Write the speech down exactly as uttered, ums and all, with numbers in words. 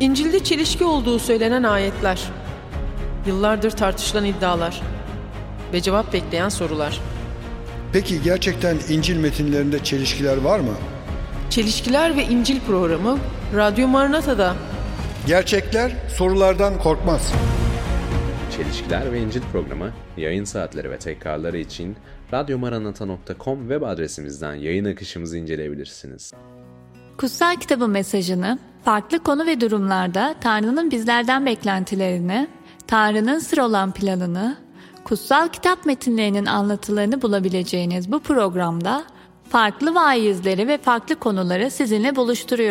İncil'de çelişki olduğu söylenen ayetler, yıllardır tartışılan iddialar ve cevap bekleyen sorular. Peki gerçekten İncil metinlerinde çelişkiler var mı? Çelişkiler ve İncil programı Radyo Maranata'da. Gerçekler sorulardan korkmaz. Çelişkiler ve İncil programı yayın saatleri ve tekrarları için radyo maranata nokta com web adresimizden yayın akışımızı inceleyebilirsiniz. Kutsal Kitabın mesajını farklı konu ve durumlarda Tanrı'nın bizlerden beklentilerini, Tanrı'nın sır olan planını, kutsal kitap metinlerinin anlatılarını bulabileceğiniz bu programda farklı vaizleri ve farklı konuları sizinle buluşturuyoruz.